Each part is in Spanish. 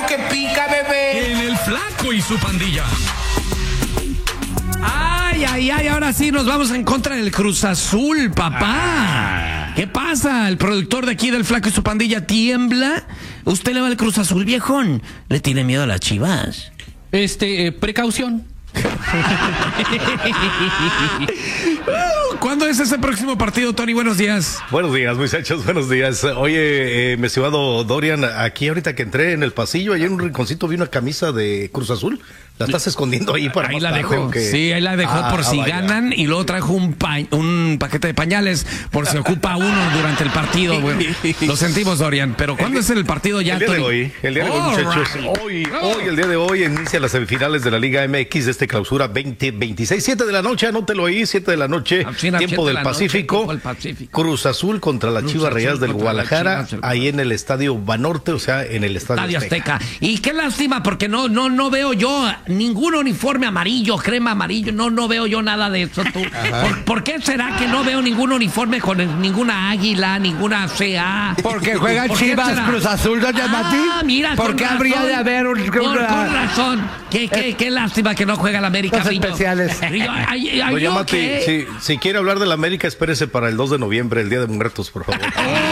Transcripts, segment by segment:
que pica, bebé. En el Flaco y su pandilla. Ay, ahora sí nos vamos en contra del Cruz Azul, papá. ¿Qué pasa? El productor de aquí del Flaco y su pandilla tiembla. ¿Usted le va al Cruz Azul, viejón? ¿Le tiene miedo a las Chivas? Precaución. ¿Cuándo es ese próximo partido, Tony? Buenos días. Buenos días, muchachos, buenos días. Oye, mi estimado Dorian, aquí ahorita que entré en el pasillo, allá en un rinconcito vi una camisa de Cruz Azul. ¿La estás escondiendo ahí para ahí más la tarde, dejó. o qué? Sí, ahí la dejó por si vaya. ganan, y luego trajo un paquete de pañales por si ocupa uno durante el partido. Bueno, lo sentimos, Dorian, pero ¿cuándo es el partido ya, El día de Tony? hoy, muchachos. El día de hoy inicia las semifinales de la Liga MX de este clausura 2026. 7 de la noche, anótelo ahí, 7 de la noche, tiempo del Pacífico. Cruz Azul contra las Chivas Rayadas del Guadalajara, ahí en el Estadio Banorte, o sea, en el Estadio Azteca. Y qué lástima, porque no veo yo ningún uniforme amarillo, crema amarillo, no veo yo nada de eso. ¿Por qué será que no veo ningún uniforme con ninguna águila, ninguna CA? Porque juega Chivas Cruz Azul, doña Mati. Mira, ¿por qué habría de haber un... Con razón. Qué lástima que no juega el América. Los especiales. Doña Mati, si quiere hablar del América, espérese para el 2 de noviembre, el Día de Muertos, por favor.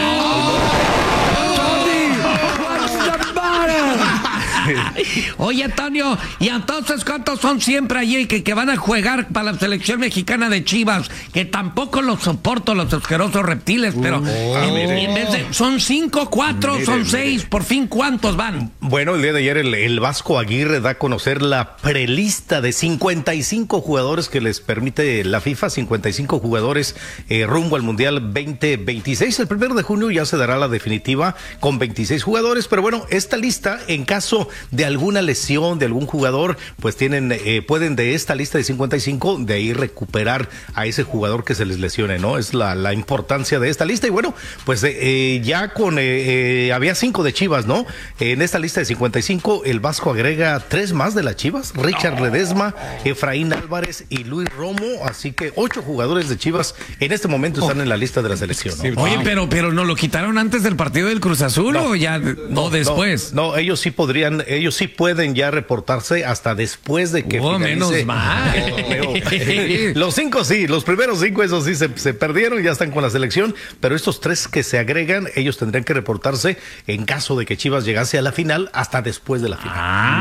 Oye, Antonio, ¿y entonces cuántos son siempre allí que van a jugar para la selección mexicana de Chivas? Que tampoco los soporto, los asquerosos reptiles, pero en vez de, son 5, 4, son 6, por fin, ¿cuántos van? Bueno, el día de ayer el Vasco Aguirre da a conocer la prelista de 55 jugadores que les permite la FIFA, 55 jugadores rumbo al Mundial 2026. El 1 de junio ya se dará la definitiva con 26 jugadores, pero bueno, esta lista, en caso de alguna lesión de algún jugador, pues pueden de esta lista de 55 de ahí recuperar a ese jugador que se les lesione, ¿no? Es la importancia de esta lista. Y bueno, pues ya había 5 de Chivas, ¿no? En esta lista de 55 el Vasco agrega 3 más de las Chivas: Richard Ledesma, Efraín Álvarez y Luis Romo. Así que 8 jugadores de Chivas en este momento están en la lista de la selección, ¿no? Oye, pero ¿no lo quitaron antes del partido del Cruz Azul o ya después? No, ellos sí podrían, ellos sí pueden ya reportarse hasta después de que finalice. Menos mal. Los 5 sí, los primeros 5 esos sí se perdieron, ya están con la selección, pero estos 3 que se agregan, ellos tendrían que reportarse en caso de que Chivas llegase a la final hasta después de la final.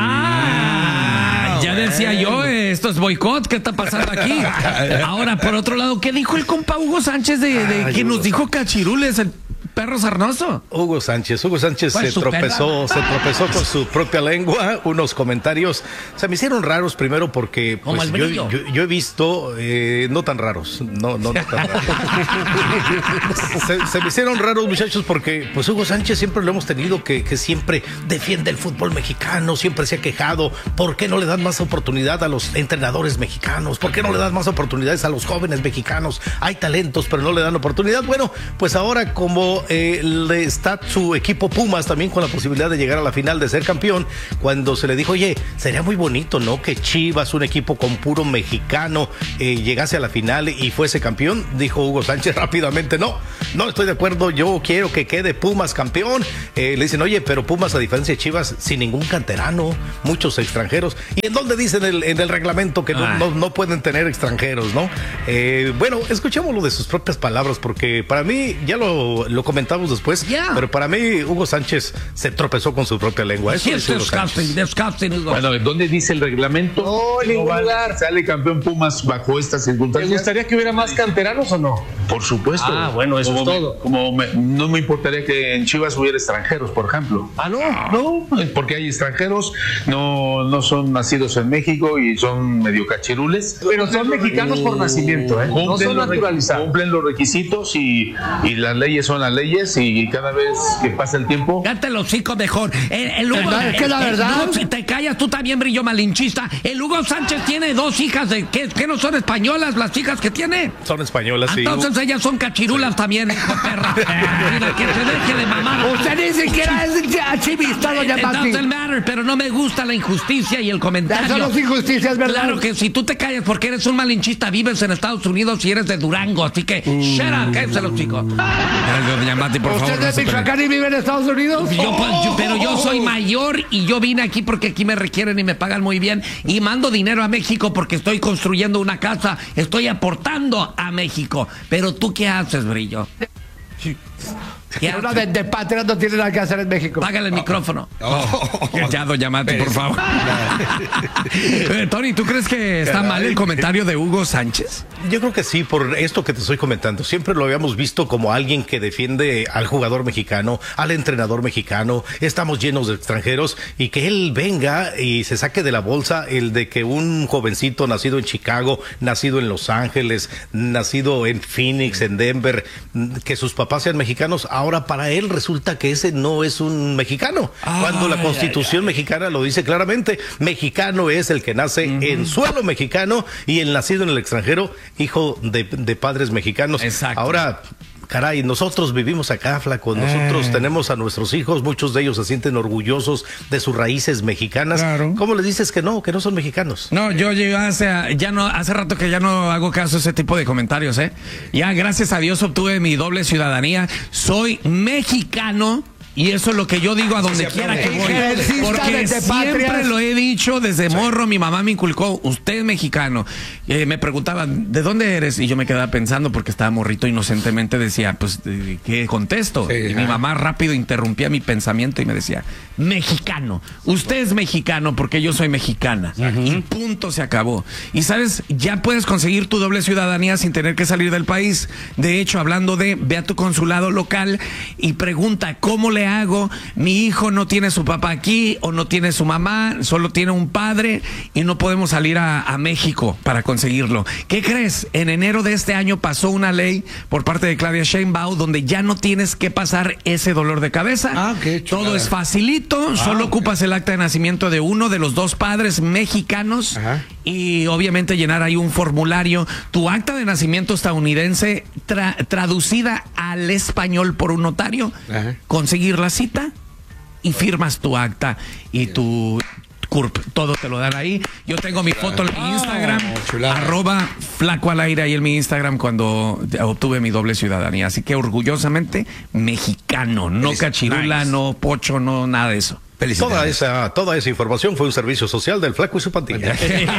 Ya decía yo, esto es boicot, ¿qué está pasando aquí? Ahora, por otro lado, ¿qué dijo el compa Hugo Sánchez de que nos dijo cachirules, el perro sarnoso? Hugo Sánchez se tropezó con su propia lengua. Unos comentarios se me hicieron raros, primero porque pues, yo he visto no tan raros, no tan raros. se me hicieron raros, muchachos, porque pues Hugo Sánchez siempre lo hemos tenido que siempre defiende el fútbol mexicano, siempre se ha quejado. ¿Por qué no le dan más oportunidad a los entrenadores mexicanos? ¿Por qué no le dan más oportunidades a los jóvenes mexicanos? Hay talentos, pero no le dan oportunidad. Bueno, pues ahora como está su equipo Pumas también con la posibilidad de llegar a la final, de ser campeón, cuando se le dijo, oye, sería muy bonito, ¿no? Que Chivas, un equipo con puro mexicano, llegase a la final y fuese campeón, dijo Hugo Sánchez rápidamente, no estoy de acuerdo, yo quiero que quede Pumas campeón. Le dicen, oye, pero Pumas, a diferencia de Chivas, sin ningún canterano, muchos extranjeros. ¿Y en dónde dicen en el reglamento que no pueden tener extranjeros, no? Bueno, escuchémoslo de sus propias palabras, porque para mí, ya lo comentamos después, pero para mí Hugo Sánchez se tropezó con su propia lengua. Eso es disgusting, Hugo. Bueno, ¿dónde dice el reglamento? No sale campeón Pumas bajo estas circunstancias. ¿Te gustaría que hubiera más canteranos o no? Por supuesto. Bueno, eso es todo. No me importaría que en Chivas hubiera extranjeros, por ejemplo. No, porque hay extranjeros, no son nacidos en México y son medio cachirules. Pero son mexicanos por nacimiento, ¿eh? No son naturalizados. Cumplen los requisitos y las leyes son las leyes, y cada vez que pasa el tiempo... Cállate los hocico mejor. Es que la verdad... Si te callas, tú también, brillo malinchista. El Hugo Sánchez tiene 2 hijas ¿qué no son españolas las hijas que tiene? Son españolas, sí. Entonces ellas son cachirulas también, hijo de perra. Mira, que se deje de mamada. Usted ni siquiera es chivista, doña Mati. It matter, pero no me gusta la injusticia y el comentario. Eso no es injusticia, ¿verdad? Claro que si tú te callas porque eres un malinchista, vives en Estados Unidos y eres de Durango, así que shut up, cállese los chicos. Doña Yamati, por favor. ¿Usted no es se de Michoacán peleen. y vive en Estados Unidos? Pero yo soy mayor y yo vine aquí porque aquí me requieren y me pagan muy bien y mando dinero a México porque estoy construyendo una casa, estoy aportando a México. Pero ¿tú qué haces, Brillo? ¿Qué Una haces? de patria no tiene nada que hacer en México. Págale el micrófono. Ya, don Yamati, por favor. Tony, ¿tú crees que está mal el comentario de Hugo Sánchez? Yo creo que sí, por esto que te estoy comentando. Siempre lo habíamos visto como alguien que defiende al jugador mexicano, al entrenador mexicano. Estamos llenos de extranjeros y que él venga y se saque de la bolsa el de que un jovencito nacido en Chicago, nacido en Los Ángeles, nacido en Phoenix, en Denver, que sus papás sean mexicanos. Ahora para él resulta que ese no es un mexicano. Cuando la Constitución mexicana lo dice claramente, mexicano es el que nace en suelo mexicano y el nacido en el extranjero, hijo de padres mexicanos. Exacto. Ahora, caray, nosotros vivimos acá, flaco. Nosotros tenemos a nuestros hijos, muchos de ellos se sienten orgullosos de sus raíces mexicanas. Claro. ¿Cómo les dices que no son mexicanos? No, yo hace rato que ya no hago caso a ese tipo de comentarios, ¿eh? Ya, gracias a Dios, obtuve mi doble ciudadanía. Soy mexicano. Y eso es lo que yo digo a donde quiera que voy. Porque siempre lo he dicho desde morro. Mi mamá me inculcó, usted es mexicano. Me preguntaban, ¿de dónde eres? Y yo me quedaba pensando porque estaba morrito, inocentemente decía, pues, ¿qué contesto? Y mi mamá rápido interrumpía mi pensamiento y me decía, mexicano. Usted es mexicano porque yo soy mexicana. Y punto, se acabó. Y sabes, ya puedes conseguir tu doble ciudadanía sin tener que salir del país. De hecho, hablando ve a tu consulado local y pregunta, ¿cómo le hago? Mi hijo no tiene su papá aquí o no tiene su mamá, solo tiene un padre y no podemos salir a México para conseguirlo. ¿Qué crees? En enero de este año pasó una ley por parte de Claudia Sheinbaum donde ya no tienes que pasar ese dolor de cabeza. Qué chulada. Todo es facilito, solo ocupas el acta de nacimiento de uno de los dos padres mexicanos y obviamente llenar ahí un formulario, tu acta de nacimiento estadounidense traducida al español por un notario, conseguir la cita y firmas tu acta y tu CURP, todo te lo dan ahí. Yo tengo mi foto en mi Instagram, @flacoalaire, ahí en mi Instagram cuando obtuve mi doble ciudadanía, así que orgullosamente mexicano, no cachirula, no pocho, no nada de eso. Toda esa información fue un servicio social del Flaco y su pandilla.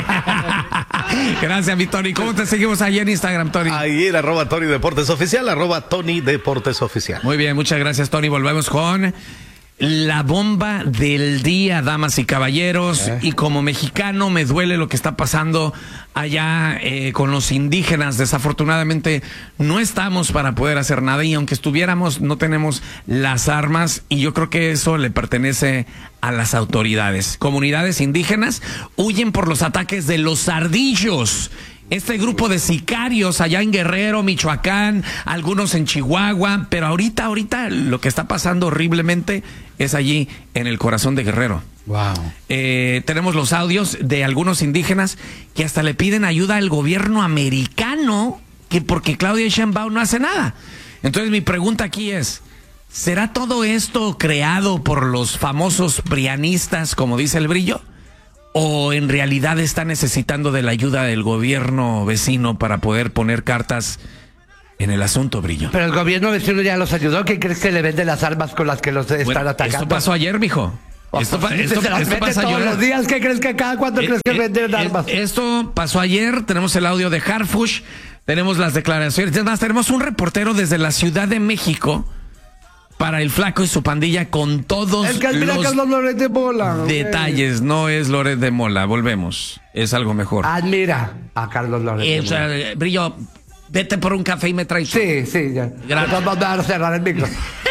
Gracias, mi Tony. ¿Cómo te seguimos ahí en Instagram, Tony? Ahí en @Tony Deportes Oficial, @Tony Deportes Oficial. Muy bien, muchas gracias, Tony. Volvemos con la bomba del día, damas y caballeros. Y como mexicano me duele lo que está pasando allá con los indígenas. Desafortunadamente no estamos para poder hacer nada y aunque estuviéramos no tenemos las armas y yo creo que eso le pertenece a las autoridades. Comunidades indígenas huyen por los ataques de los ardillos. Este grupo de sicarios allá en Guerrero, Michoacán, algunos en Chihuahua, pero ahorita lo que está pasando horriblemente es allí en el corazón de Guerrero. Wow. Tenemos los audios de algunos indígenas que hasta le piden ayuda al gobierno americano porque Claudia Sheinbaum no hace nada. Entonces mi pregunta aquí es, ¿será todo esto creado por los famosos prianistas, como dice el Brillo? ¿O en realidad está necesitando de la ayuda del gobierno vecino para poder poner cartas en el asunto, Brillo? Pero el gobierno vecino ya los ayudó. ¿Qué crees que le vende las armas con las que los están atacando? Esto pasó ayer, mijo. Esto se las vende pasa todos los días. ¿Qué crees que cada cuánto crees que venden armas? Esto pasó ayer. Tenemos el audio de Harfush. Tenemos las declaraciones. Es más, tenemos un reportero desde la Ciudad de México para el Flaco y su pandilla con todos El que admira a los Carlos Loret de Mola. detalles. No es Loret de Mola. Volvemos. Es algo mejor. Admira a Carlos Loret de Mola. Brillo, vete por un café y me traes. Sí, ya. Gracias. Vamos a cerrar el micro.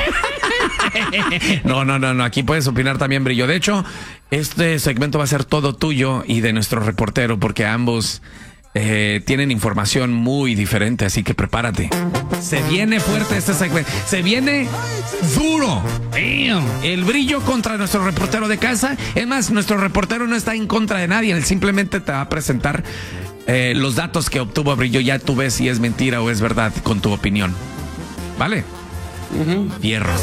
No. Aquí puedes opinar también, Brillo. De hecho, este segmento va a ser todo tuyo y de nuestro reportero, porque ambos tienen información muy diferente, así que prepárate. Se viene fuerte este segmento. Se viene duro. El Brillo contra nuestro reportero de casa. Es más, nuestro reportero no está en contra de nadie. Él simplemente te va a presentar los datos que obtuvo Brillo. Ya tú ves si es mentira o es verdad con tu opinión. ¿Vale? Fierro.